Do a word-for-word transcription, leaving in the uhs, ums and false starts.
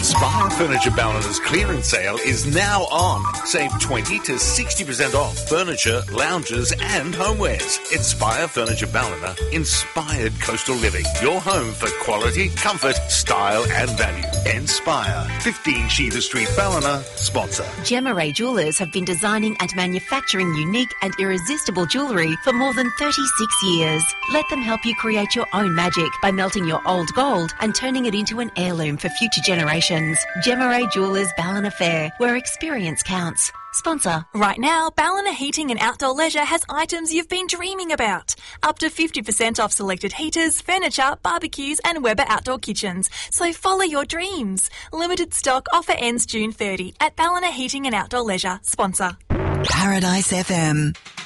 Inspire Furniture Ballina's clearance sale is now on. Save twenty to sixty percent off furniture, lounges and homewares. Inspire Furniture Ballina, inspired coastal living. Your home for quality, comfort, style and value. Inspire. fifteen Sheether Street, Ballina, sponsor. Gemma Ray Jewellers have been designing and manufacturing unique and irresistible jewellery for more than thirty-six years. Let them help you create your own magic by melting your old gold and turning it into an heirloom for future generations. Gemma Ray Jewellers Ballina Fair, where experience counts. Sponsor. Right now, Ballina Heating and Outdoor Leisure has items you've been dreaming about. Up to fifty percent off selected heaters, furniture, barbecues and Weber outdoor kitchens. So follow your dreams. Limited stock offer ends June thirtieth at Ballina Heating and Outdoor Leisure. Sponsor. Paradise F M.